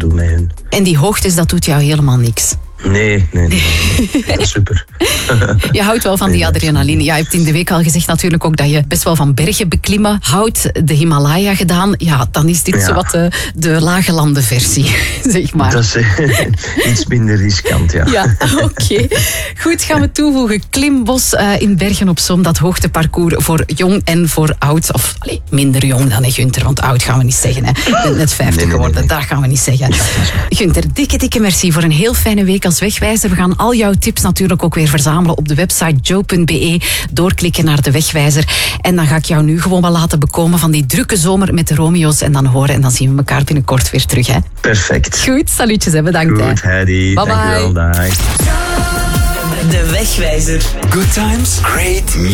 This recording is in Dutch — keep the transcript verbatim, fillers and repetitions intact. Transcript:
doen met hun. En die hoogtes, dat doet jou helemaal niks? Nee, nee, nee. nee. Super. Je houdt wel van die adrenaline. Ja, je hebt in de week al gezegd natuurlijk ook dat je best wel van bergen beklimmen houdt. De Himalaya gedaan. Ja, dan is dit ja. zo wat de, de lage landenversie, zeg maar. Dat is uh, iets minder riskant, ja. Ja, oké. Okay. Goed, gaan we toevoegen. Klimbos uh, in Bergen op Zoom. Dat hoogteparcours voor jong en voor oud. Of allez, minder jong dan, hè, Gunther. Want oud gaan we niet zeggen. Hè. Je bent net vijftig nee, nee, geworden. Nee, nee. Dat gaan we niet zeggen. Ja, Gunther, dikke, dikke merci voor een heel fijne week als wegwijzer. We gaan al jouw tips natuurlijk ook weer verzamelen op de website joe punt b e. Doorklikken naar de wegwijzer. En dan ga ik jou nu gewoon wel laten bekomen van die drukke zomer met de Romeo's. En dan horen en dan zien we elkaar binnenkort weer terug. Hè. Perfect. Goed, salutjes en bedankt. Goed, Heidi. Bye bye. Dankjewel, dag. De Wegwijzer. Good times, great music.